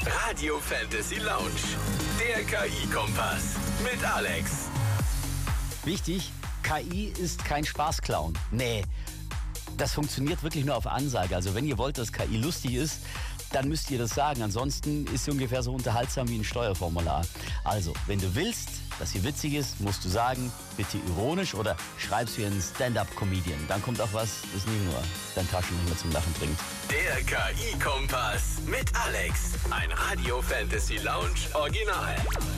Radio Fantasy Lounge, der KI-Kompass mit Alex. Wichtig, KI ist kein Spaßclown. Nee, das funktioniert wirklich nur auf Ansage. Also wenn ihr wollt, dass KI lustig ist, dann müsst ihr das sagen. Ansonsten ist sie ungefähr so unterhaltsam wie ein Steuerformular. Also, wenn du willst, dass sie witzig ist, musst du sagen, bitte ironisch oder schreib's wie ein Stand-Up-Comedian. Dann kommt auch was, das nicht nur dein Taschenrechner zum Lachen bringt. Der KI-Kompass mit Alex. Ein Radio Fantasy Lounge Original.